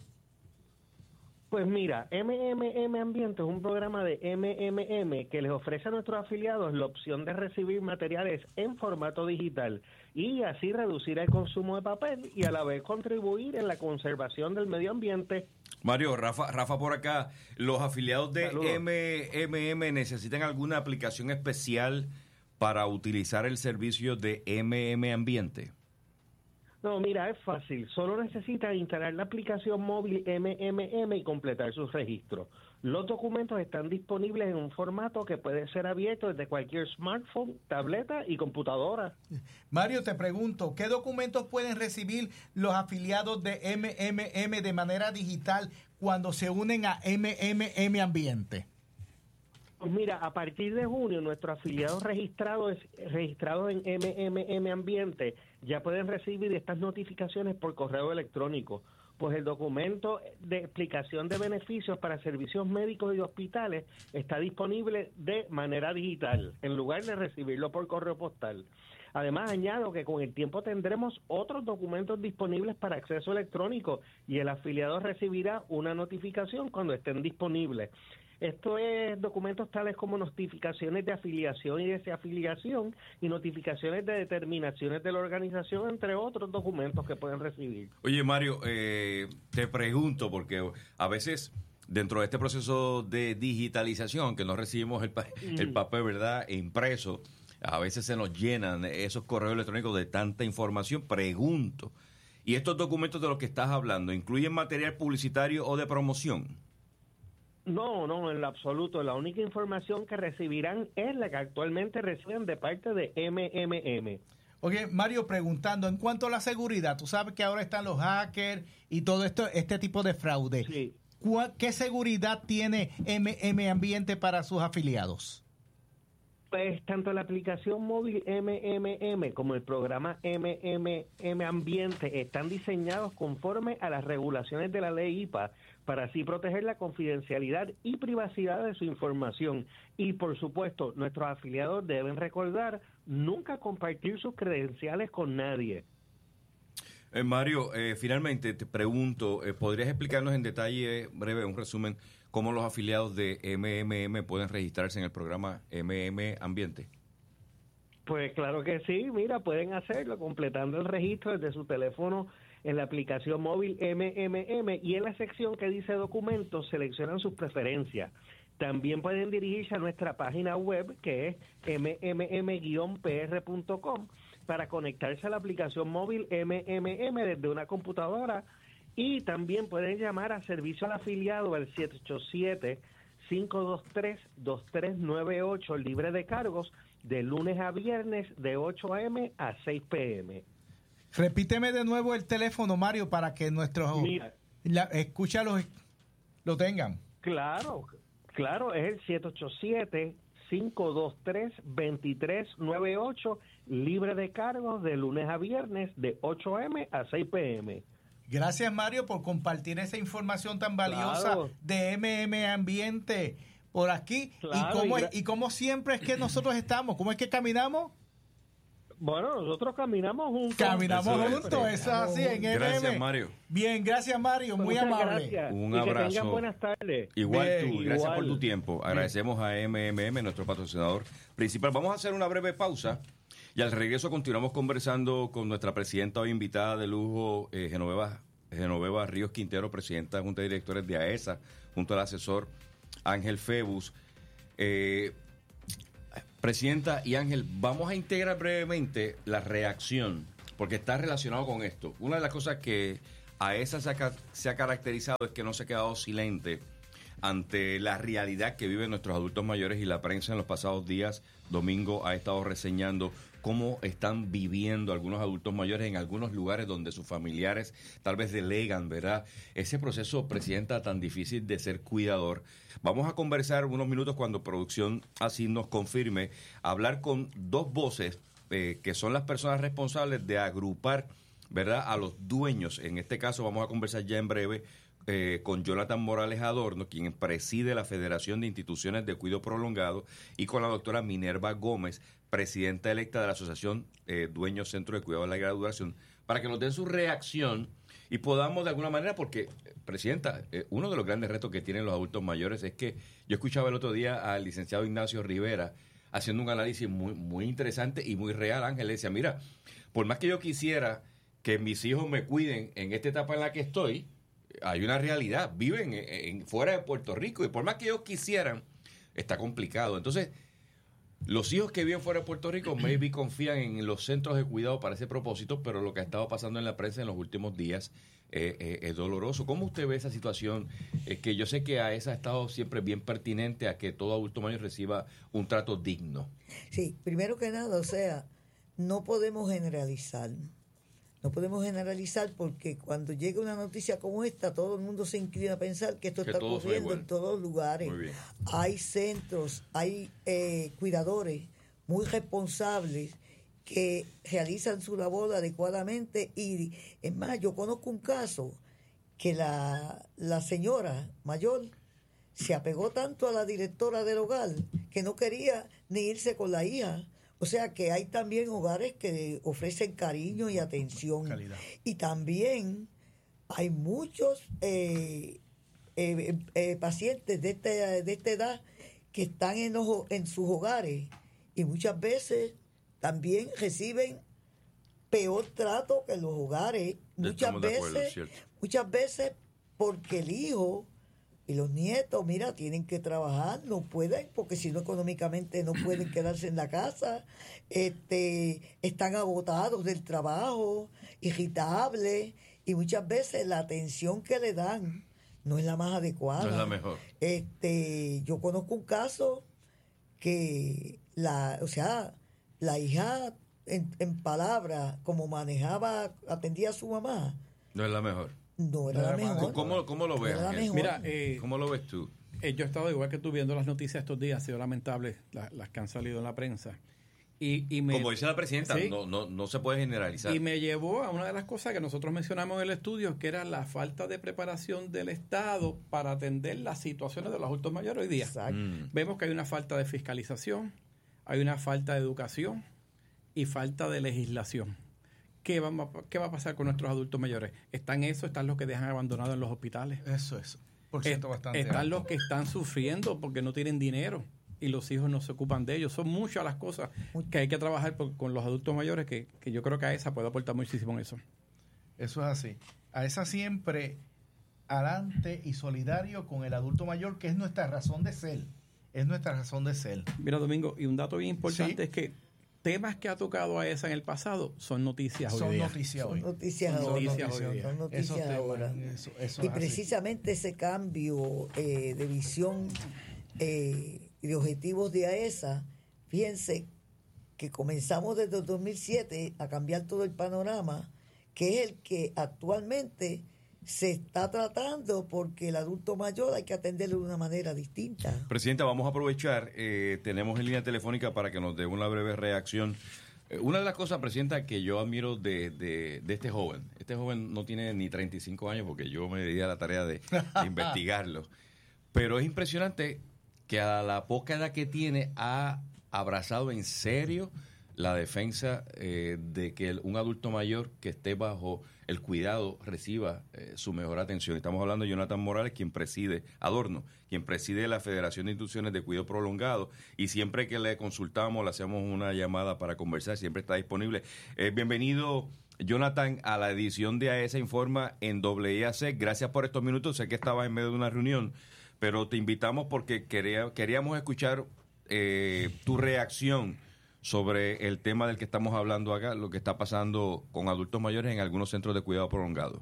Pues mira, M M M Ambiente es un programa de M M M que les ofrece a nuestros afiliados la opción de recibir materiales en formato digital y así reducir el consumo de papel y a la vez contribuir en la conservación del medio ambiente. Mario, Rafa, Rafa por acá, ¿los afiliados de Saludos. M M M necesitan alguna aplicación especial para utilizar el servicio de M M Ambiente? No, mira, es fácil. Solo necesitan instalar la aplicación móvil M M M y completar sus registros. Los documentos están disponibles en un formato que puede ser abierto desde cualquier smartphone, tableta y computadora. Mario, te pregunto, ¿qué documentos pueden recibir los afiliados de M M M de manera digital cuando se unen a M M M Ambiente? Pues mira, a partir de junio, nuestros afiliados registrados registrados en M M M Ambiente ya pueden recibir estas notificaciones por correo electrónico, pues el documento de explicación de beneficios para servicios médicos y hospitales está disponible de manera digital, en lugar de recibirlo por correo postal. Además, añado que con el tiempo tendremos otros documentos disponibles para acceso electrónico y el afiliado recibirá una notificación cuando estén disponibles. Esto es documentos tales como notificaciones de afiliación y desafiliación y notificaciones de determinaciones de la organización, entre otros documentos que pueden recibir. Oye, Mario, eh, te pregunto, porque a veces dentro de este proceso de digitalización, que no recibimos el, pa- mm. el papel, ¿verdad?, impreso, a veces se nos llenan esos correos electrónicos de tanta información. Pregunto, ¿y estos documentos de los que estás hablando incluyen material publicitario o de promoción? No, no, en lo absoluto. La única información que recibirán es la que actualmente reciben de parte de M M M. Oye, Mario, preguntando, en cuanto a la seguridad, tú sabes que ahora están los hackers y todo esto, este tipo de fraude. Sí. ¿Qué seguridad tiene M M Ambiente para sus afiliados? Pues tanto la aplicación móvil M M M como el programa M M M Ambiente están diseñados conforme a las regulaciones de la ley I P A para así proteger la confidencialidad y privacidad de su información. Y por supuesto, nuestros afiliados deben recordar nunca compartir sus credenciales con nadie. Eh, Mario, eh, finalmente te pregunto, eh, ¿podrías explicarnos en detalle, breve, un resumen, cómo los afiliados de M M M pueden registrarse en el programa M M Ambiente? Pues claro que sí, mira, pueden hacerlo completando el registro desde su teléfono en la aplicación móvil M M M y en la sección que dice documentos seleccionan sus preferencias. También pueden dirigirse a nuestra página web que es eme eme eme guion pe erre punto com para conectarse a la aplicación móvil M M M desde una computadora. Y también pueden llamar a servicio al afiliado al siete ocho siete, cinco dos tres, dos tres nueve ocho libre de cargos de lunes a viernes de ocho a eme a seis pe eme. Repíteme de nuevo el teléfono, Mario, para que nuestros Mira, la, escúchalos lo tengan. Claro, claro, es el siete ocho siete, cinco dos tres, dos tres nueve ocho libre de cargos de lunes a viernes de ocho a eme a seis pe eme. Gracias, Mario, por compartir esa información tan valiosa Claro. de M M Ambiente por aquí. Claro, y, cómo, y gra- y cómo siempre es que nosotros estamos, ¿cómo es que caminamos? Bueno, nosotros caminamos juntos. Caminamos Eso es. juntos, eso es así en M M. Gracias, Mario. Bien, gracias, Mario, muy Muchas amable. gracias. Un Y abrazo. Que tengan buenas tardes. Igual Bien, tú, gracias igual. por tu tiempo. Agradecemos a M M M, nuestro patrocinador principal. Vamos a hacer una breve pausa y al regreso continuamos conversando con nuestra presidenta hoy invitada de lujo, eh, Genoveva, Genoveva Ríos Quintero, presidenta de Junta de Directores de AESA, junto al asesor Ángel Febus. Eh, Presidenta y Ángel, vamos a integrar brevemente la reacción, porque está relacionado con esto. Una de las cosas que AESA se ha, ca- se ha caracterizado es que no se ha quedado silente ante la realidad que viven nuestros adultos mayores, y la prensa en los pasados días, domingo, ha estado reseñando cómo están viviendo algunos adultos mayores en algunos lugares donde sus familiares tal vez delegan, ¿verdad? Ese proceso, Presidenta, tan difícil de ser cuidador. Vamos a conversar unos minutos cuando producción así nos confirme, hablar con dos voces eh, que son las personas responsables de agrupar, ¿verdad?, a los dueños. En este caso vamos a conversar ya en breve Eh, con Jonathan Morales Adorno, quien preside la Federación de Instituciones de Cuidado Prolongado, y con la doctora Minerva Gómez, presidenta electa de la Asociación eh, Dueños Centro de Cuidado de Larga Duración, para que nos den su reacción y podamos de alguna manera, porque, eh, Presidenta, eh, uno de los grandes retos que tienen los adultos mayores es que yo escuchaba el otro día al licenciado Ignacio Rivera haciendo un análisis muy, muy interesante y muy real. Ángel le decía, mira, por más que yo quisiera que mis hijos me cuiden en esta etapa en la que estoy, hay una realidad, viven en, en, fuera de Puerto Rico, y por más que ellos quisieran, está complicado. Entonces, los hijos que viven fuera de Puerto Rico maybe confían en los centros de cuidado para ese propósito, pero lo que ha estado pasando en la prensa en los últimos días eh, eh, es doloroso. ¿Cómo usted ve esa situación? Eh, que yo sé que AESA ha estado siempre bien pertinente a que todo adulto mayor reciba un trato digno. Sí, primero que nada, o sea, no podemos generalizar. No podemos generalizar porque cuando llega una noticia como esta, todo el mundo se inclina a pensar que esto Que está todo fue ocurriendo igual. en todos los lugares. Muy bien. Hay centros, hay eh, cuidadores muy responsables que realizan su labor adecuadamente. Y es más, yo conozco un caso que la, la señora mayor se apegó tanto a la directora del hogar que no quería ni irse con la hija. O sea que hay también hogares que ofrecen cariño y atención. Calidad. Y también hay muchos eh, eh, eh, pacientes de esta, de esta edad que están en, los, en sus hogares y muchas veces también reciben peor trato que en los hogares. Muchas veces, acuerdo, muchas veces porque el hijo y los nietos, mira, tienen que trabajar, no pueden, porque si no económicamente no pueden quedarse en la casa, este, están agotados del trabajo, irritables, y muchas veces la atención que le dan no es la más adecuada. No es la mejor. Este, yo conozco un caso que la, o sea, la hija en, en palabras, como manejaba, atendía a su mamá. No es la mejor. No era la mejor. ¿Cómo, cómo lo ves? No Mira, eh, ¿cómo lo ves tú? Eh, yo he estado igual que tú viendo las noticias estos días, ha sido lamentable la, las que han salido en la prensa. Y, y me, Como dice la presidenta, ¿sí? no, no, no se puede generalizar. Y me llevó a una de las cosas que nosotros mencionamos en el estudio, que era la falta de preparación del Estado para atender las situaciones de los adultos mayores hoy día. Mm. Vemos que hay una falta de fiscalización, hay una falta de educación y falta de legislación. ¿Qué va, ¿Qué va a pasar con nuestros adultos mayores? ¿Están eso? ¿Están los que dejan abandonados en los hospitales? Eso es. Por cierto, bastante Están alto. los que están sufriendo porque no tienen dinero y los hijos no se ocupan de ellos. Son muchas las cosas que hay que trabajar por, con los adultos mayores que, que yo creo que a esa puede aportar muchísimo en eso. Eso es así. A esa siempre adelante y solidario con el adulto mayor, que es nuestra razón de ser. Es nuestra razón de ser. Mira, Domingo, y un dato bien importante Sí. es que temas que ha tocado a esa en el pasado son noticias Son hoy día. noticias hoy. Son noticias Son ahora. noticias hoy día. Son noticias Esos temas, ahora. eso- eso Y es así. precisamente ese cambio eh, de visión eh, y de objetivos de AESA, fíjense que comenzamos desde el dos mil siete a cambiar todo el panorama, que es el que actualmente se está tratando, porque el adulto mayor hay que atenderlo de una manera distinta. Presidenta, vamos a aprovechar, eh, tenemos en línea telefónica para que nos dé una breve reacción. Eh, una de las cosas, Presidenta, que yo admiro de, de, de este joven, este joven no tiene ni treinta y cinco años porque yo me di a la tarea de, de investigarlo, pero es impresionante que a la poca edad que tiene ha abrazado en serio la defensa eh, de que el, un adulto mayor que esté bajo el cuidado reciba eh, su mejor atención. Estamos hablando de Jonathan Morales, quien preside, Adorno, quien preside la Federación de Instituciones de Cuidado Prolongado, y siempre que le consultamos, le hacemos una llamada para conversar, siempre está disponible. Eh, bienvenido, Jonathan, a la edición de AESA Informa en W I A C. Gracias por estos minutos, sé que estabas en medio de una reunión, pero te invitamos porque quería, queríamos escuchar eh, tu reacción sobre el tema del que estamos hablando acá, lo que está pasando con adultos mayores en algunos centros de cuidado prolongado.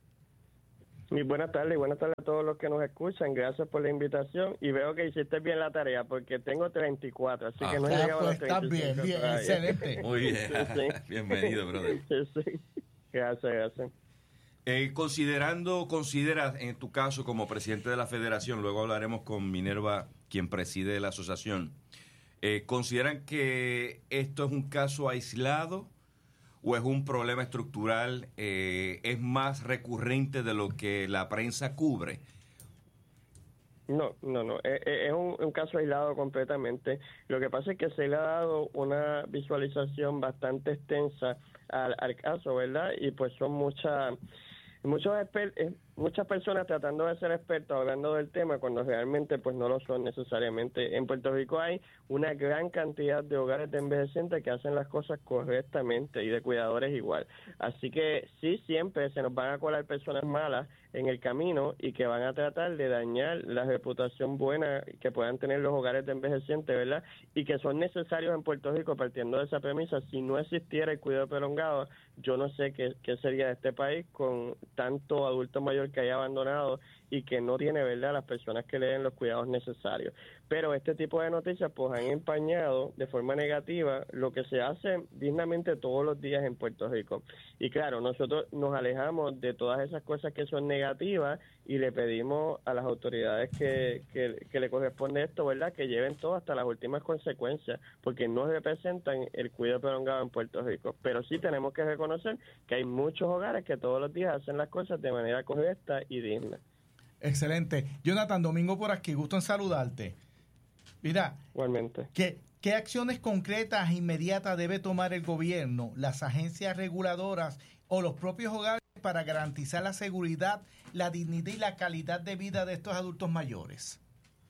Muy buenas tardes, buenas tardes a todos los que nos escuchan. Gracias por la invitación y veo que hiciste bien la tarea porque tengo treinta y cuatro, así Ah, que no he Ah, llegado pues a los está treinta y cinco bien, bien, todavía. excelente. Muy bien, Sí, sí. bienvenido, brother. Sí. Gracias, gracias. Eh, considerando, consideras en tu caso como presidente de la federación, luego hablaremos con Minerva, quien preside la asociación, eh, ¿consideran que esto es un caso aislado o es un problema estructural, eh, es más recurrente de lo que la prensa cubre? No, no, no. Es, es un, un caso aislado completamente. Lo que pasa es que se le ha dado una visualización bastante extensa al, al caso, ¿verdad? Y pues son muchas muchos exper- eh, muchas personas tratando de ser expertos hablando del tema cuando realmente pues no lo son necesariamente. En Puerto Rico hay una gran cantidad de hogares de envejecientes que hacen las cosas correctamente y de cuidadores igual. Así que sí, siempre se nos van a colar personas malas en el camino y que van a tratar de dañar la reputación buena que puedan tener los hogares de envejecientes, ¿verdad? Y que son necesarios en Puerto Rico, partiendo de esa premisa. Si no existiera el cuidado prolongado, yo no sé qué, qué sería de este país con tanto adulto mayor que haya abandonado y que no tiene, ¿verdad?, las personas que le den los cuidados necesarios. Pero este tipo de noticias pues han empañado de forma negativa lo que se hace dignamente todos los días en Puerto Rico. Y claro, nosotros nos alejamos de todas esas cosas que son negativas y le pedimos a las autoridades que, que, que le corresponde esto, ¿verdad?, que lleven todo hasta las últimas consecuencias, porque no representan el cuidado prolongado en Puerto Rico. Pero sí tenemos que reconocer que hay muchos hogares que todos los días hacen las cosas de manera correcta y digna. Excelente. Jonathan, Domingo por aquí, gusto en saludarte. Mira, igualmente. ¿qué, ¿qué acciones concretas e inmediatas debe tomar el gobierno, las agencias reguladoras o los propios hogares para garantizar la seguridad, la dignidad y la calidad de vida de estos adultos mayores?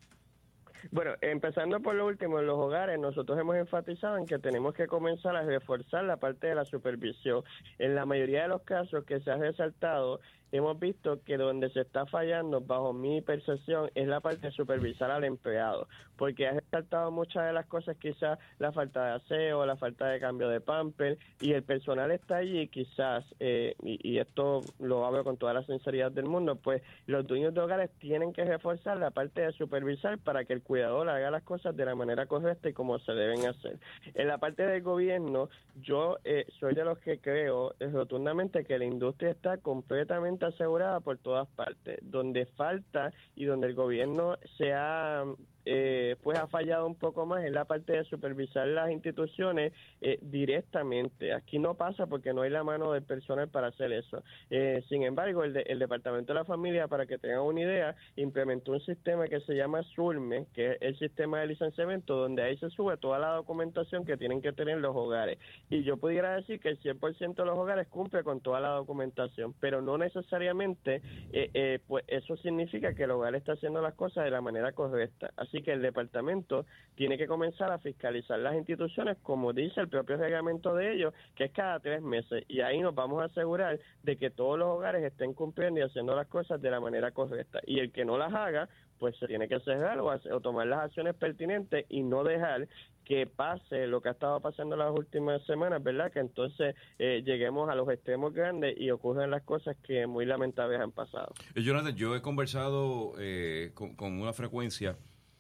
Bueno, empezando por lo último, en los hogares nosotros hemos enfatizado en que tenemos que comenzar a reforzar la parte de la supervisión. En la mayoría de los casos que se ha resaltado, hemos visto que donde se está fallando, bajo mi percepción, es la parte de supervisar al empleado, porque ha resaltado muchas de las cosas, quizás la falta de aseo, la falta de cambio de pamper, y el personal está allí quizás, eh, y, y esto lo hablo con toda la sinceridad del mundo, pues los dueños de hogares tienen que reforzar la parte de supervisar para que el cuidador haga las cosas de la manera correcta y como se deben hacer. En la parte del gobierno, yo eh, soy de los que creo eh, rotundamente que la industria está completamente asegurada por todas partes. Donde falta y donde el gobierno se ha eh, pues ha fallado un poco más en la parte de supervisar las instituciones eh, directamente. Aquí no pasa porque no hay la mano del personal para hacer eso. Eh, sin embargo, el, de, el Departamento de la Familia, para que tengan una idea, implementó un sistema que se llama SURME, que es el sistema de licenciamiento, donde ahí se sube toda la documentación que tienen que tener los hogares. Y yo pudiera decir que el cien por ciento de los hogares cumple con toda la documentación, pero no necesariamente eh, eh, pues eso significa que el hogar está haciendo las cosas de la manera correcta. Así que el departamento tiene que comenzar a fiscalizar las instituciones, como dice el propio reglamento de ellos, que es cada tres meses, y ahí nos vamos a asegurar de que todos los hogares estén cumpliendo y haciendo las cosas de la manera correcta, y el que no las haga, pues se tiene que cerrar o, hacer, o tomar las acciones pertinentes y no dejar que pase lo que ha estado pasando las últimas semanas, ¿verdad? Que entonces eh, lleguemos a los extremos grandes y ocurran las cosas que muy lamentables han pasado. Eh, Jonathan, yo he conversado eh, con, con una frecuencia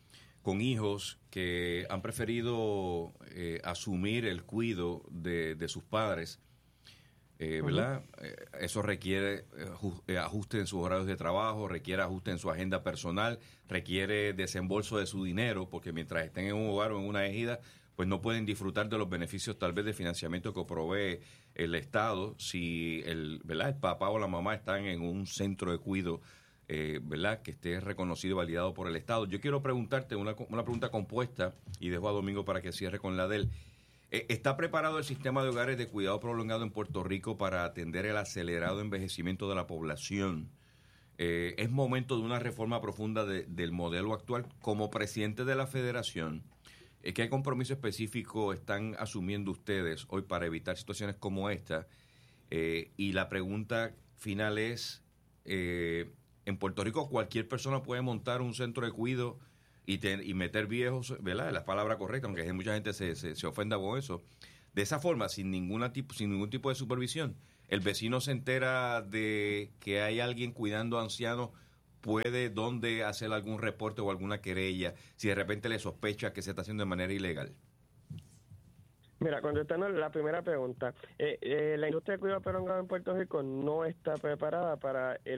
con hijos que han preferido eh, asumir el cuidado de, de sus padres, eh, ¿verdad? Uh-huh. Eh, eso requiere eh, ajuste en sus horarios de trabajo, requiere ajuste en su agenda personal, requiere desembolso de su dinero, porque mientras estén en un hogar o en una ejida, pues no pueden disfrutar de los beneficios tal vez de financiamiento que provee el Estado si el, ¿verdad?, el papá o la mamá están en un centro de cuidado, eh, ¿verdad?, que esté reconocido y validado por el Estado. Yo quiero preguntarte una, una pregunta compuesta, y dejo a Domingo para que cierre con la de él. ¿Está preparado el sistema de hogares de cuidado prolongado en Puerto Rico para atender el acelerado envejecimiento de la población? Eh, ¿Es momento de una reforma profunda de, del modelo actual? Como presidente de la Federación, eh, ¿qué compromiso específico están asumiendo ustedes hoy para evitar situaciones como esta? Eh, y la pregunta final es, eh, ¿en Puerto Rico cualquier persona puede montar un centro de cuidado y, ten, y meter viejos, ¿verdad?, la palabra correcta, aunque mucha gente se, se, se ofenda con eso, de esa forma, sin ninguna tipo, sin ningún tipo de supervisión? El vecino se entera de que hay alguien cuidando a ancianos, puede dónde hacer algún reporte o alguna querella si de repente le sospecha que se está haciendo de manera ilegal. Mira, contestando la primera pregunta, eh, eh, la industria de cuidado prolongado en Puerto Rico no está preparada para el